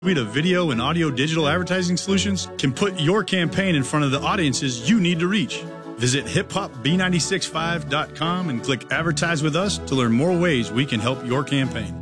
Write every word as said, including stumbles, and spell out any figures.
Suite of video and audio digital advertising solutions can put your campaign in front of the audiences you need to reach. Visit hip hop b nine six five dot com and click Advertise with Us to learn more ways we can help your campaign.